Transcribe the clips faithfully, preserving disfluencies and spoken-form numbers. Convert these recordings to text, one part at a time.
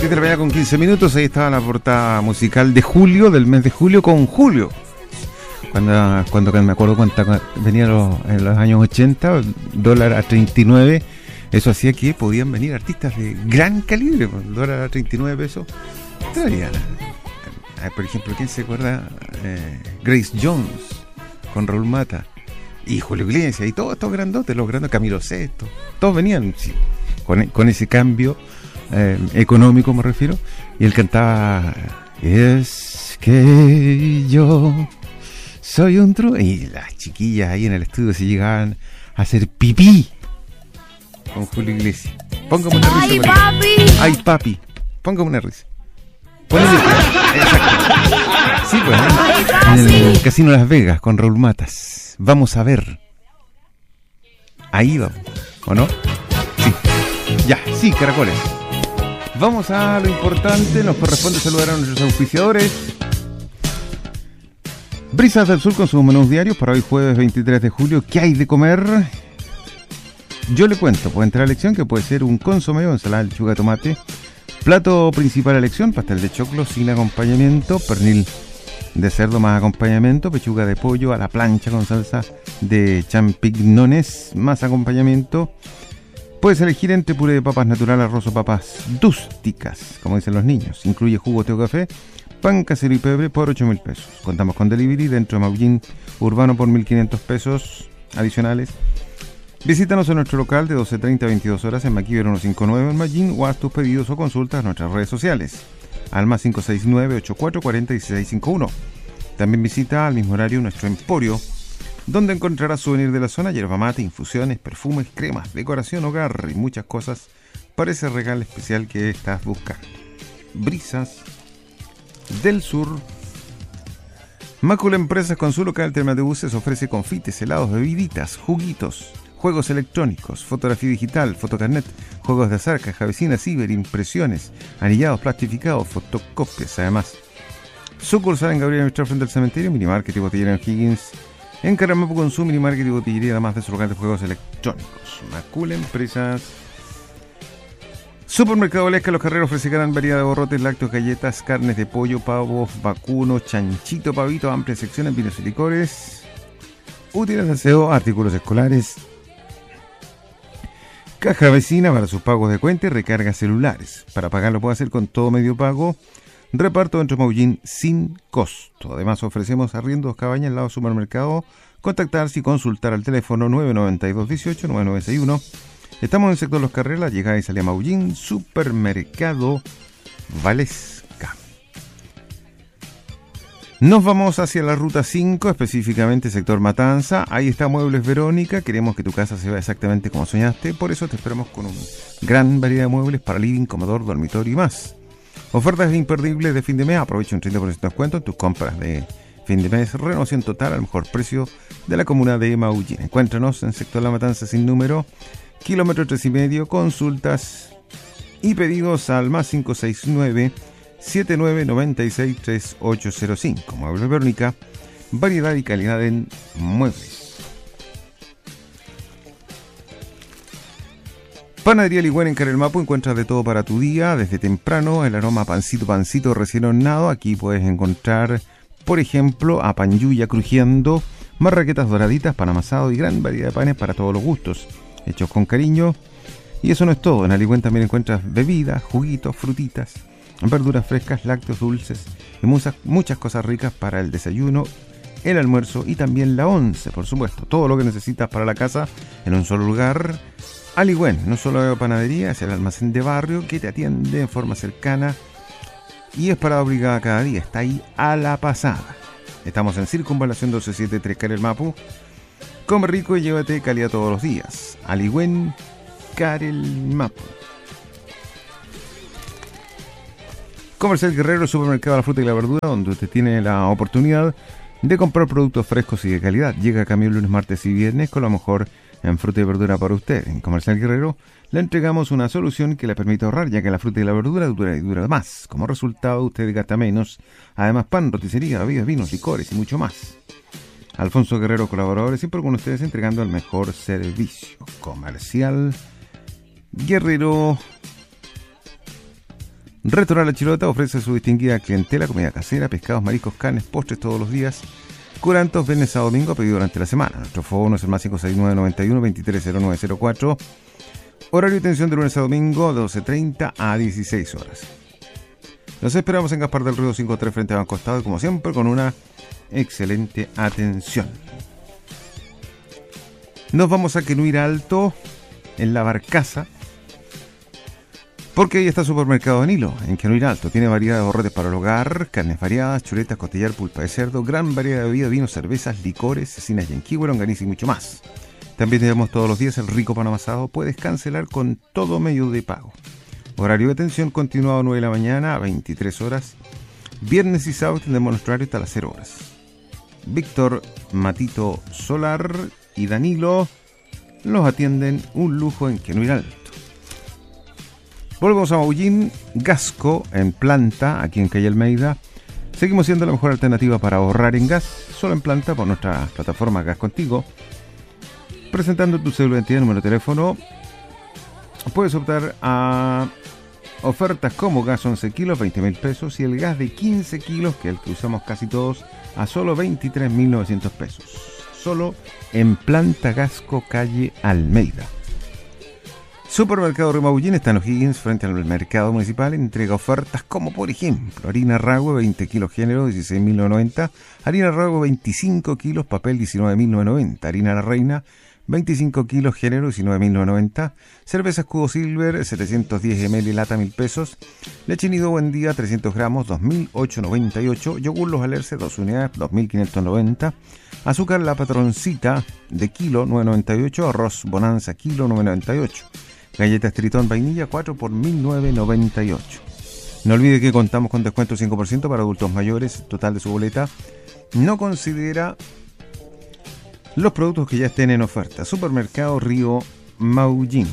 siete de la mañana con quince minutos, ahí estaba la portada musical de julio, del mes de julio, con Julio. Cuando, cuando me acuerdo cuánta venía los, en los años ochenta, dólar a treinta y nueve, eso hacía que podían venir artistas de gran calibre, dólar a treinta y nueve pesos. Todavía, eh, por ejemplo, ¿quién se acuerda? Eh, Grace Jones, con Raúl Mata, y Julio Iglesias, y todos estos grandotes, los grandes, Camilo Sesto, todos venían, sí, con, con ese cambio eh, económico me refiero, y él cantaba, es que yo soy un tru... Y las chiquillas ahí en el estudio se llegaban a hacer pipí con Julio Iglesias. Póngame una risa. ¡Ay, papi! ¡Ay, papi! Póngame una risa. Ponele... Exacto. Sí, pues, ¿eh? En el Casino Las Vegas con Raúl Matas. Vamos a ver. Ahí vamos, ¿o no? Sí. Ya, sí, caracoles. Vamos a lo importante. Nos corresponde saludar a nuestros auspiciadores. Brisas del Sur con sus menús diarios para hoy jueves veintitrés de julio. ¿Qué hay de comer? Yo le cuento, puede entrar a elección que puede ser un consomé o ensalada de lechuga de tomate. Plato principal a elección, pastel de choclo sin acompañamiento, pernil de cerdo más acompañamiento, pechuga de pollo a la plancha con salsa de champiñones más acompañamiento. Puedes elegir entre puré de papas natural, arroz o papas dústicas, como dicen los niños. Incluye jugo, té o café, pan casero y pebre por ocho mil pesos. Contamos con delivery dentro de Maullín Urbano por mil quinientos pesos adicionales. Visítanos en nuestro local de doce treinta a veintidós horas en Maquíver ciento cincuenta y nueve en Maullín, o haz tus pedidos o consultas en nuestras redes sociales al más cinco seis nueve, ocho cuatro cuatro cero, seis cinco uno. También visita al mismo horario nuestro emporio, donde encontrarás souvenirs de la zona, yerba mate, infusiones, perfumes, cremas, decoración, hogar y muchas cosas para ese regalo especial que estás buscando. Brisas del Sur. Macula Empresas con su local terminal de buses ofrece confites, helados, bebiditas, juguitos, juegos electrónicos, fotografía digital, fotocarnet, juegos de azar, caja vecina, ciber, impresiones, anillados, plastificados, fotocopias. Además, sucursal en Gabriel Mistral frente al cementerio, minimarket y botillería en Higgins, en Caramapu con su minimarket y botillería, además de su local de juegos electrónicos. Macula Empresas. Supermercado Lesca Los Carreros ofrece gran variedad de borrotes, lácteos, galletas, carnes de pollo, pavos, vacuno, chanchito, pavito, amplias secciones, vinos y licores, útiles de aseo, artículos escolares, caja vecina para sus pagos de cuenta y recargas celulares. Para pagarlo puede hacer con todo medio pago, reparto dentro de Maullín sin costo. Además ofrecemos arriendos cabañas al lado del supermercado. Contactarse y consultar al teléfono nueve nueve dos, dieciocho, nueve nueve seis uno. Estamos en el sector Los Carreras, llegada y salida a Maullín, Supermercado Valesca. Nos vamos hacia la ruta cinco, específicamente sector Matanza. Ahí está Muebles Verónica. Queremos que tu casa se vea exactamente como soñaste, por eso te esperamos con una gran variedad de muebles para living, comedor, dormitorio y más. Ofertas imperdibles de fin de mes. Aprovecha un treinta por ciento de descuento en tus compras de fin de mes. Renovación total al mejor precio de la comuna de Maullín. Encuéntranos en sector La Matanza sin número, kilómetro tres y medio. Consultas y pedidos al más cinco seis nueve, siete nueve nueve seis, tres ocho cero cinco. Muebles Verónica, variedad y calidad en muebles. Panadería Ligüen en Carelmapu, encuentras de todo para tu día, desde temprano, el aroma pancito, pancito recién horneado. Aquí puedes encontrar, por ejemplo, a panyuya crujiendo, marraquetas doraditas, pan amasado y gran variedad de panes para todos los gustos, hechos con cariño. Y eso no es todo, en Aligüen también encuentras bebidas, juguitos, frutitas, verduras frescas, lácteos, dulces y muchas, muchas cosas ricas para el desayuno, el almuerzo y también la once, por supuesto. Todo lo que necesitas para la casa en un solo lugar. Aligüen, no solo panadería, es el almacén de barrio que te atiende en forma cercana y es parada obligada cada día. Está ahí a la pasada. Estamos en Circunvalación doce setenta y tres Carelmapu. Come rico y llévate calidad todos los días. Aligüen, Carelmapu. Comercial Guerrero, supermercado de la fruta y la verdura, donde usted tiene la oportunidad de comprar productos frescos y de calidad. Llega camión lunes, martes y viernes con lo mejor en fruta y verdura para usted. En Comercial Guerrero le entregamos una solución que le permite ahorrar, ya que la fruta y la verdura dura y dura más. Como resultado, usted gasta menos. Además, pan, roticería, bebidas, vinos, licores y mucho más. Alfonso Guerrero, colaboradores, siempre con ustedes entregando el mejor servicio. Comercial Guerrero. Restaurante La Chilota ofrece a su distinguida clientela comida casera, pescados, mariscos, carnes, postres todos los días. Curantos, viernes a domingo, pedido durante la semana. Nuestro fono es el más cinco seis nueve nueve uno, dos tres cero nueve cero cuatro. Horario de atención de lunes a domingo, de doce treinta a dieciséis horas. Los esperamos en Gaspar del Río cincuenta y tres frente a Banco Estado y como siempre con una excelente atención. Nos vamos a Quenuir Alto, en la Barcaza, porque ahí está Supermercado Danilo, en Quenuir Alto. Tiene variedad de borretes para el hogar, carnes variadas, chuletas, costillar, pulpa de cerdo, gran variedad de bebidas, vinos, cervezas, licores, cecinas yanqui, longaniza y mucho más. También tenemos todos los días el rico pan amasado. Puedes cancelar con todo medio de pago. Horario de atención continuado a nueve de la mañana a veintitrés horas. Viernes y sábado tendremos nuestro horario hasta las cero horas. Víctor, Matito Solar y Danilo los atienden un lujo en Quenuir Alto. Volvemos a Maullín, Gasco en planta, aquí en Calle Almeida. Seguimos siendo la mejor alternativa para ahorrar en gas, solo en planta por nuestra plataforma Gas Contigo. Presentando tu cédula de identidad, número de teléfono, puedes optar a ofertas como gas once kilos, veinte mil pesos, y el gas de quince kilos, que es el que usamos casi todos, a solo veintitrés mil novecientos pesos. Solo en planta Gasco, Calle Almeida. Supermercado Remaullín está en O'Higgins, frente al mercado municipal. Entrega ofertas como, por ejemplo, harina Ragüe veinte kilos género, dieciséis mil novecientos noventa. Harina Ragüe veinticinco kilos, papel diecinueve mil novecientos noventa. Harina La Reina veinticinco kilos género, diecinueve mil novecientos noventa. Cerveza Escudo Silver setecientos diez mililitros, lata mil pesos. Leche Nido Buen Día trescientos gramos, dos mil ochocientos noventa y ocho. Yogur Los Alerce dos unidades, dos mil quinientos noventa. Azúcar La Patroncita de kilo, nueve noventa y ocho. Arroz Bonanza kilo, nueve noventa y ocho. Galletas Tritón Vainilla cuatro por mil novecientos noventa y ocho. No olvide que contamos con descuento cinco por ciento para adultos mayores. Total de su boleta no considera los productos que ya estén en oferta. Supermercado Río Maullín.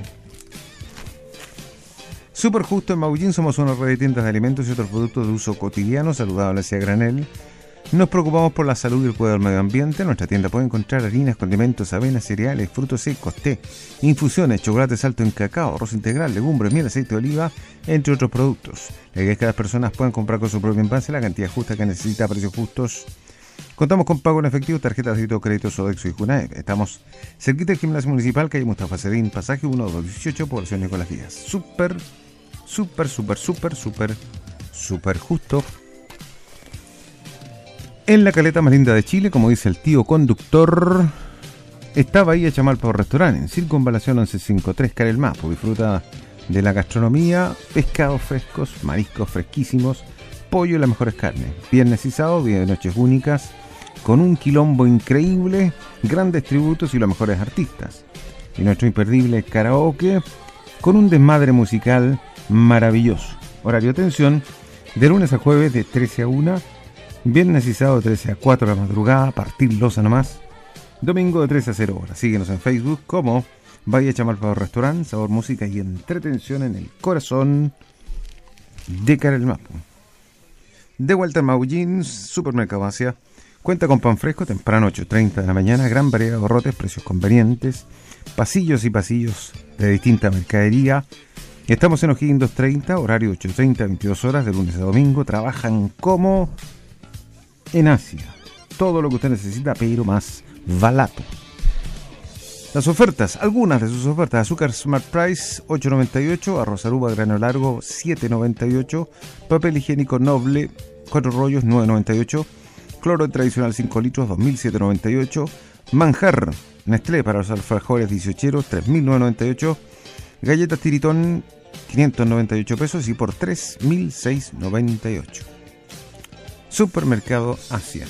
Super Justo en Maullín somos una red de tiendas de alimentos y otros productos de uso cotidiano, saludables y a granel. Nos preocupamos por la salud y el cuidado del medio ambiente. En nuestra tienda puede encontrar harinas, condimentos, avenas, cereales, frutos secos, té, infusiones, chocolates alto en cacao, arroz integral, legumbres, miel, aceite de oliva, entre otros productos. La idea es que las personas puedan comprar con su propio envase la cantidad justa que necesita a precios justos. Contamos con pago en efectivo, tarjetas de débito, crédito, Sodexo y Junaep. Estamos cerquita del gimnasio municipal, calle Mustafa Cedín, pasaje uno dos dieciocho, población Nicolás Díaz. Súper, súper, súper, súper, súper, súper justo. En la caleta más linda de Chile, como dice el tío conductor, está Bahía Chamalpa Restaurante, en Circunvalación once cincuenta y tres, Carel Mapo. Disfruta de la gastronomía, pescados frescos, mariscos fresquísimos, pollo y las mejores carnes. Viernes y sábado, día de noches únicas, con un quilombo increíble, grandes tributos y los mejores artistas. Y nuestro imperdible karaoke, con un desmadre musical maravilloso. Horario de atención, de lunes a jueves de trece a una, viernes y sábado de trece a cuatro de la madrugada, a partir losa nomás. Domingo de trece a cero horas. Síguenos en Facebook como Bahía Chamalpa Restaurant, sabor, música y entretención en el corazón de Carel Mapo. De vuelta en Maullín, Supermercado Asia. Cuenta con pan fresco, temprano ocho treinta de la mañana, gran variedad de barrotes, precios convenientes, pasillos y pasillos de distinta mercadería. Estamos en O'Higgins doscientos treinta, horario ocho treinta, veintidós horas, de lunes a domingo. Trabajan como en Asia. Todo lo que usted necesita, pero más barato. Las ofertas, algunas de sus ofertas: azúcar Smart Price ocho noventa y ocho, arroz aruba grano largo siete noventa y ocho, papel higiénico Noble cuatro rollos nueve noventa y ocho, cloro tradicional cinco litros dos mil setecientos noventa y ocho, manjar Nestlé para los alfajores dieciocheros tres mil novecientos noventa y ocho, galletas Tiritón quinientos noventa y ocho pesos y por tres mil seiscientos noventa y ocho. Supermercado Asia.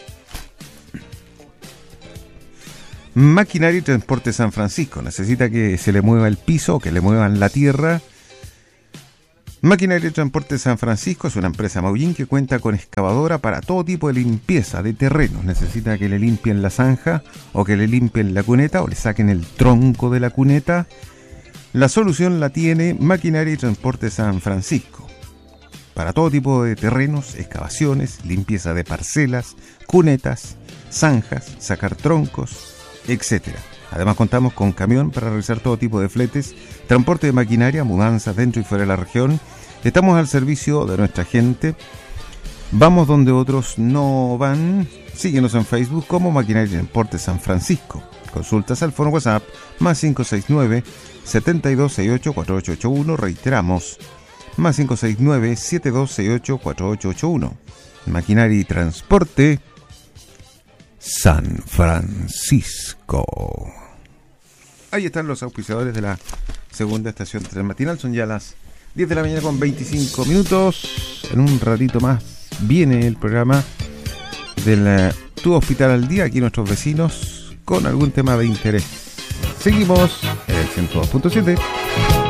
Maquinaria y Transporte San Francisco. ¿Necesita que se le mueva el piso o que le muevan la tierra? Maquinaria y Transporte San Francisco es una empresa Maullín que cuenta con excavadora para todo tipo de limpieza de terrenos. ¿Necesita que le limpien la zanja o que le limpien la cuneta o le saquen el tronco de la cuneta? La solución la tiene Maquinaria y Transporte San Francisco. Para todo tipo de terrenos, excavaciones, limpieza de parcelas, cunetas, zanjas, sacar troncos, etcétera. Además contamos con camión para realizar todo tipo de fletes, transporte de maquinaria, mudanzas dentro y fuera de la región, Estamos al servicio de nuestra gente. Vamos donde otros no van. Síguenos en Facebook como Maquinaria y Transporte San Francisco. Consultas al fono WhatsApp más cinco seis nueve, siete dos seis ocho, cuatro ocho ocho uno. Reiteramos, más cinco seis nueve, siete dos seis ocho, cuatro ocho ocho uno. Maquinaria y Transporte San Francisco. Ahí están los auspiciadores de la segunda estación transmatinal. Son ya las diez de la mañana con veinticinco minutos. En un ratito más viene el programa del uh, Tu Hospital al Día. Aquí nuestros vecinos con algún tema de interés. Seguimos en el ciento dos punto siete.